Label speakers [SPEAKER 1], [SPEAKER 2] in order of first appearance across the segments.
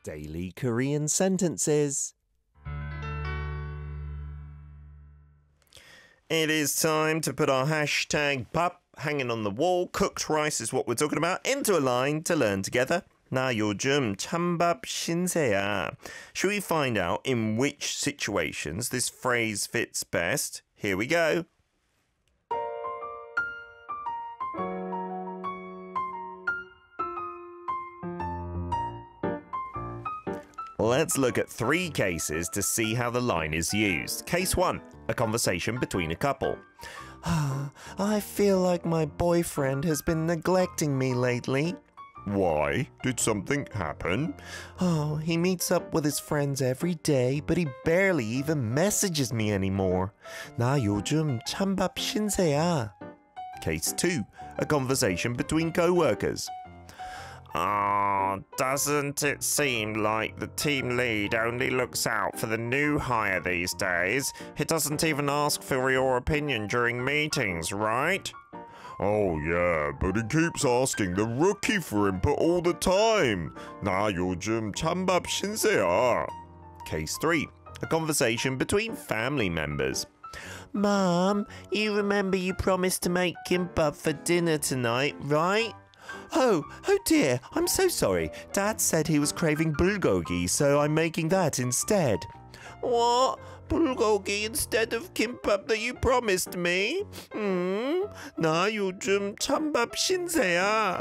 [SPEAKER 1] Daily Korean sentences. It is time to put our hashtag 밥 hanging on the wall. Cooked rice is what we're talking about. Into a line to learn together. 나 요즘 찬밥 신세야. Should we find out in which situations this phrase fits best? Here we go. Let's look at 3 cases to see how the line is used. Case 1, a conversation between a couple. I feel like my boyfriend has been neglecting me lately. Why? Did something happen? Oh, he meets up with his friends every day, but he barely even messages me anymore. 나 요즘 찬밥 신세야. Case 2, a conversation between co-workers. Doesn't it seem like the team lead only looks out for the new hire these days? He doesn't even ask for your opinion during meetings, right? Oh yeah, but he keeps asking the rookie for input all the time. 나 요즘 찬밥 신세야. Case 3, a conversation between family members. Mom, you remember you promised to make kimbap for dinner tonight, right? Oh dear, I'm so sorry. Dad said he was craving bulgogi, so I'm making that instead. What? Bulgogi instead of kimbap that you promised me? 나 요즘 찬밥 신세야.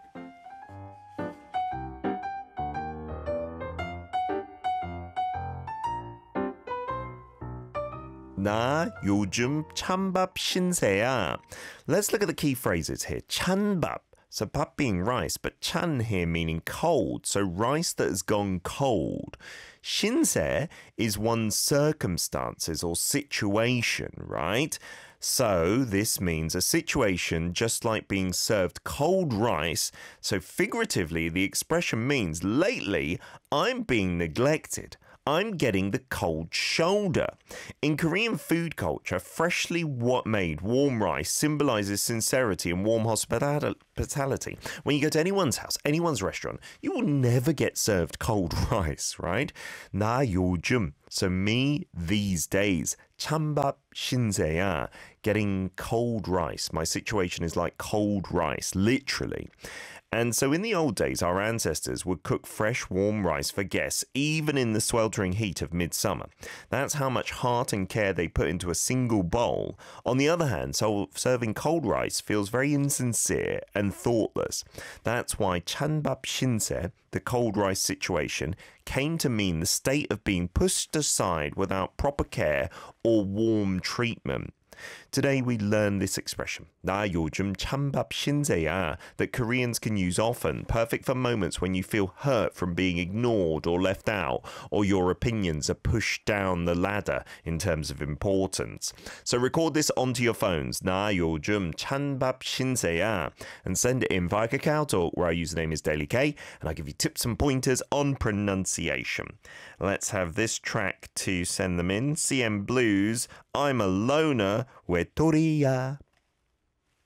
[SPEAKER 1] 나 요즘 찬밥 신세야. Let's look at the key phrases here. 찬밥. So 밥 being rice, but 찬 here meaning cold, so rice that has gone cold. 신세 is one's circumstances or situation, right? So this means a situation just like being served cold rice. So figuratively, the expression means lately I'm being neglected. I'm getting the cold shoulder. In Korean food culture, freshly made warm rice symbolizes sincerity and warm hospitality. When you go to anyone's house, anyone's restaurant, you will never get served cold rice, right? 나 요즘, so me these days. 찬밥 신세야, getting cold rice. My situation is like cold rice, literally. And so in the old days, our ancestors would cook fresh, warm rice for guests, even in the sweltering heat of midsummer. That's how much heart and care they put into a single bowl. On the other hand, serving cold rice feels very insincere and thoughtless. That's why 찬밥 신세, the cold rice situation, came to mean the state of being pushed aside without proper care or warm treatment. Today we learn this expression, 나 요즘 찬밥 신세야, that Koreans can use often, perfect for moments when you feel hurt from being ignored or left out, or your opinions are pushed down the ladder in terms of importance. So record this onto your phones, 나 요즘 찬밥 신세야, and send it in via KakaoTalk, where our username is Daily K, and I give you tips and pointers on pronunciation. Let's have this track to send them in. CM Blues, I'm a Loner, 외톨이야.